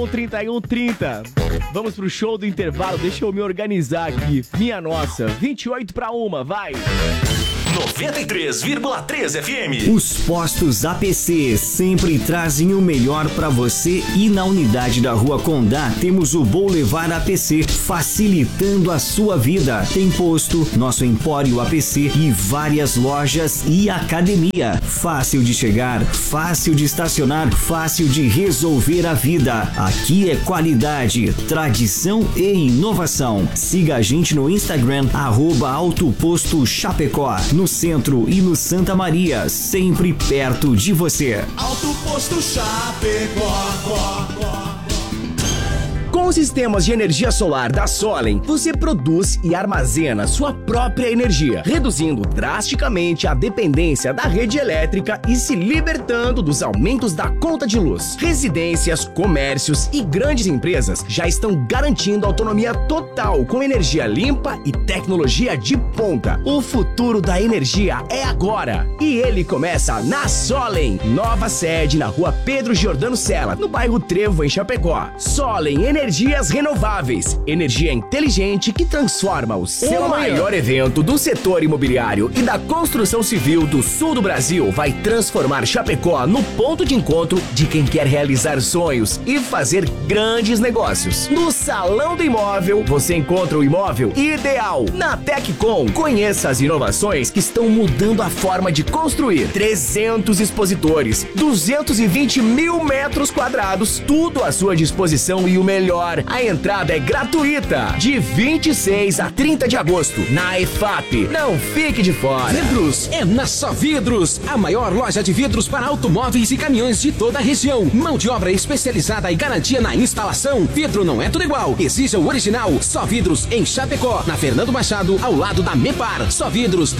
3130. Vamos pro show do intervalo, deixa eu me organizar aqui. Minha nossa, 28:01, vai! 93,3 FM. Os postos APC sempre trazem o melhor para você e na unidade da Rua Condá temos o Vou Levar APC, facilitando a sua vida. Tem posto, nosso Empório APC e várias lojas e academia. Fácil de chegar, fácil de estacionar, fácil de resolver a vida. Aqui é qualidade, tradição e inovação. Siga a gente no Instagram, @Autoposto Chapecó. No centro e no Santa Maria, sempre perto de você. Autoposto Chapecó. Com os sistemas de energia solar da Solen, você produz e armazena sua própria energia, reduzindo drasticamente a dependência da rede elétrica e se libertando dos aumentos da conta de luz. Residências, comércios e grandes empresas já estão garantindo autonomia total com energia limpa e tecnologia de ponta. O futuro da energia é agora e ele começa na Solen. Nova sede na Rua Pedro Giordano Sela, no bairro Trevo, em Chapecó. Solen Energias Renováveis, energia inteligente que transforma o seu maior evento do setor imobiliário e da construção civil do sul do Brasil vai transformar Chapecó no ponto de encontro de quem quer realizar sonhos e fazer grandes negócios. No Salão do Imóvel, você encontra o imóvel ideal. Na Teccom, conheça as inovações que estão mudando a forma de construir. 300 expositores, 220 mil metros quadrados, tudo à sua disposição e o melhor, a entrada é gratuita, de 26 a 30 de agosto, na EFAP. Não fique de fora. Vidros é na Só Vidros, a maior loja de vidros para automóveis e caminhões de toda a região. Mão de obra especializada e garantia na instalação. Vidro não é tudo igual, exija o original. Só Vidros em Chapecó, na Fernando Machado, ao lado da Mepar. Só Vidros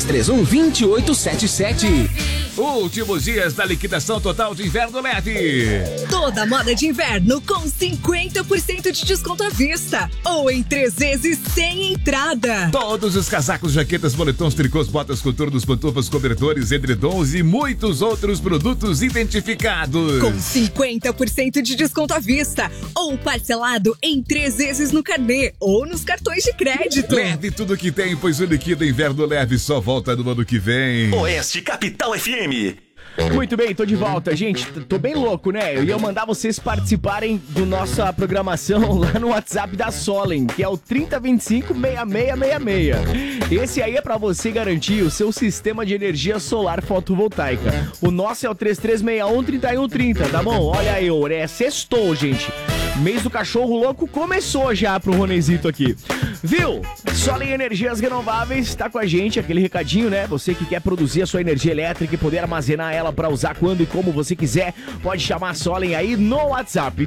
3331-2877. Últimos dias da liquidação total de inverno leve. Toda moda de inverno com 50% de desconto à vista ou em 3 vezes sem entrada. Todos os casacos, jaquetas, moletons, tricôs, botas, coturnos, pantufas, cobertores, edredons e muitos outros produtos identificados. Com 50% de desconto à vista ou parcelado em 3 vezes no carnê ou nos cartões de crédito. Leve tudo que tem, pois o Liquida Inverno Leve só volta no ano que vem. Oeste Capital FM. Muito bem, tô de volta, gente. Tô bem louco, né? Eu ia mandar vocês participarem do nossa programação lá no WhatsApp da Solen, que é o 3025-6666. Esse aí é pra você garantir o seu sistema de energia solar fotovoltaica. O nosso é o 3361-3130, tá bom? Olha aí, sextou, gente. Mês do cachorro louco começou já pro Ronezito aqui. Viu? Solen Energias Renováveis tá com a gente, aquele recadinho, né? Você que quer produzir a sua energia elétrica e poder armazenar ela para usar quando e como você quiser, pode chamar a Solen aí no WhatsApp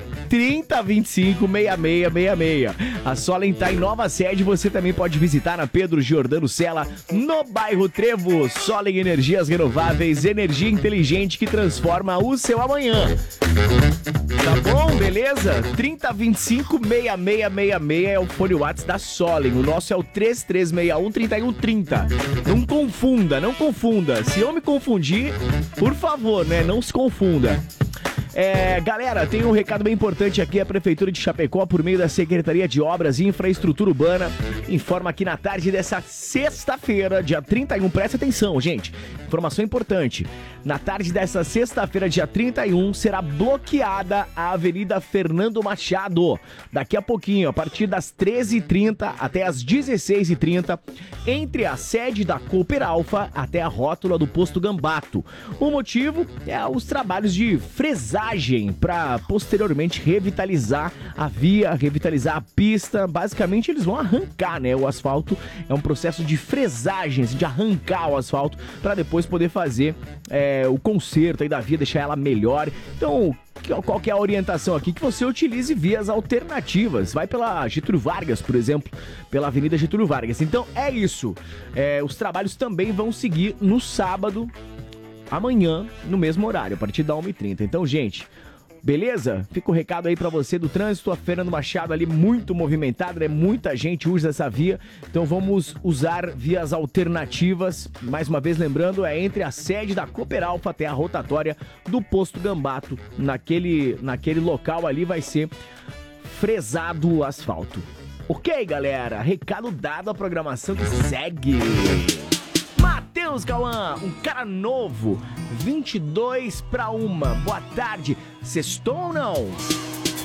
3025-6666. A Solen tá em nova sede, você também pode visitar na Pedro Giordano Sela, no bairro Trevo. Solen Energias Renováveis, energia inteligente que transforma o seu amanhã. Tá bom? Beleza? 3025-6666 é o fone WhatsApp da Solen. O nosso é o 3361-3130. Não confunda, não confunda. Se eu me confundir, por favor, né? Não se confunda. Galera, tem um recado bem importante aqui. A Prefeitura de Chapecó, por meio da Secretaria de Obras e Infraestrutura Urbana, informa que na tarde dessa sexta-feira, dia 31, presta atenção, gente, informação importante. Na tarde dessa sexta-feira, dia 31, será bloqueada a Avenida Fernando Machado. Daqui a pouquinho, a partir das 13h30 até as 16h30, entre a sede da Cooper Alfa até a rótula do Posto Gambato. O motivo é os trabalhos de fresagem para posteriormente revitalizar a via, revitalizar a pista. Basicamente eles vão arrancar, né, o asfalto. É um processo de fresagem, de arrancar o asfalto para depois poder fazer o conserto aí da via, deixar ela melhor. Então, qual que é a orientação aqui? Que você utilize vias alternativas. Vai pela Getúlio Vargas, por exemplo, pela Avenida Getúlio Vargas. Então é isso. Os trabalhos também vão seguir no sábado, amanhã, no mesmo horário, a partir da 1h30. Então, gente, Beleza? Fica o recado aí pra você do trânsito. A Fernando Machado ali muito movimentada, né? Muita gente usa essa via. Então vamos usar vias alternativas. Mais uma vez lembrando, é entre a sede da Cooper Alfa até a rotatória do Posto Gambato. Naquele local ali vai ser fresado o asfalto. Ok, galera? Recado dado, a programação que segue. Matheus Cauã, um cara novo, 22 para 1. Boa tarde. Sextou ou não?